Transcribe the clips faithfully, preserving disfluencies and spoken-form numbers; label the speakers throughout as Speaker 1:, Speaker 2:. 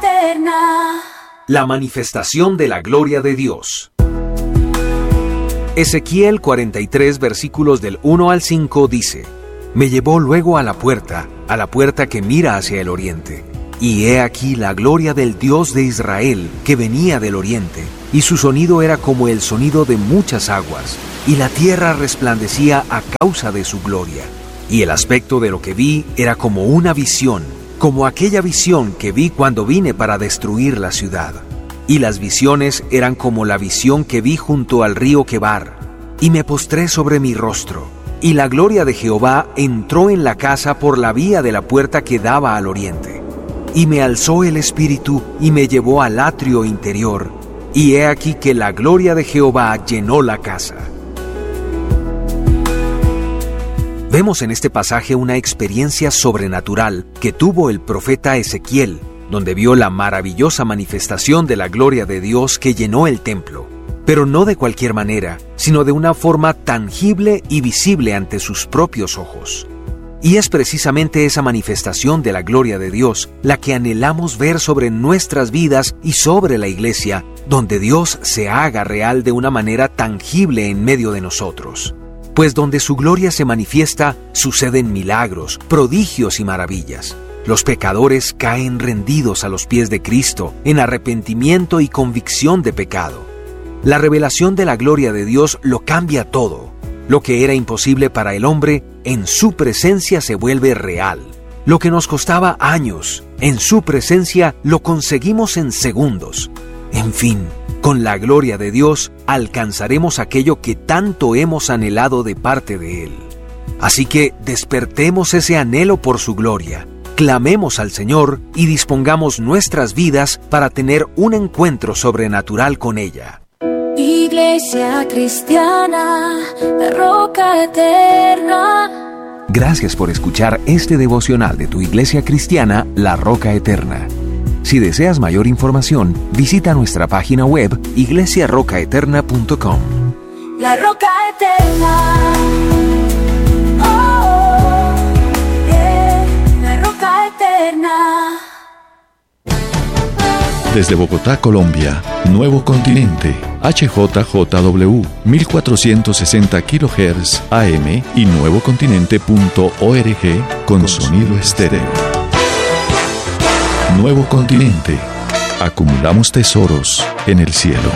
Speaker 1: eterna.
Speaker 2: La manifestación de la gloria de Dios. Ezequiel cuarenta y tres, versículos del uno al cinco dice: Me llevó luego a la puerta, a la puerta que mira hacia el oriente. Y he aquí la gloria del Dios de Israel, que venía del oriente, y su sonido era como el sonido de muchas aguas, y la tierra resplandecía a causa de su gloria. Y el aspecto de lo que vi era como una visión, como aquella visión que vi cuando vine para destruir la ciudad. Y las visiones eran como la visión que vi junto al río Quebar. Y me postré sobre mi rostro, y la gloria de Jehová entró en la casa por la vía de la puerta que daba al oriente. Y me alzó el espíritu y me llevó al atrio interior, y he aquí que la gloria de Jehová llenó la casa. Vemos en este pasaje una experiencia sobrenatural que tuvo el profeta Ezequiel, donde vio la maravillosa manifestación de la gloria de Dios que llenó el templo, pero no de cualquier manera, sino de una forma tangible y visible ante sus propios ojos. Y es precisamente esa manifestación de la gloria de Dios la que anhelamos ver sobre nuestras vidas y sobre la iglesia, donde Dios se haga real de una manera tangible en medio de nosotros. Pues donde su gloria se manifiesta, suceden milagros, prodigios y maravillas. Los pecadores caen rendidos a los pies de Cristo en arrepentimiento y convicción de pecado. La revelación de la gloria de Dios lo cambia todo. Lo que era imposible para el hombre, en su presencia se vuelve real. Lo que nos costaba años, en su presencia lo conseguimos en segundos. En fin, con la gloria de Dios alcanzaremos aquello que tanto hemos anhelado de parte de Él. Así que despertemos ese anhelo por su gloria, clamemos al Señor y dispongamos nuestras vidas para tener un encuentro sobrenatural con ella.
Speaker 1: Iglesia Cristiana, la roca eterna.
Speaker 2: Gracias por escuchar este devocional de tu Iglesia Cristiana, La Roca Eterna. Si deseas mayor información, visita nuestra página web iglesia roca eterna punto com.
Speaker 1: La roca eterna. Oh, yeah, la roca eterna.
Speaker 3: Desde Bogotá, Colombia, Nuevo Continente, H J J W, mil cuatrocientos sesenta kilohertz A M y nuevocontinente punto org con sonido estéreo. Nuevo Continente. Acumulamos tesoros en el cielo.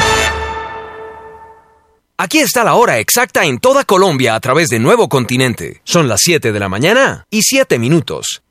Speaker 2: Aquí está la hora exacta en toda Colombia a través de Nuevo Continente. Son las siete de la mañana y siete minutos.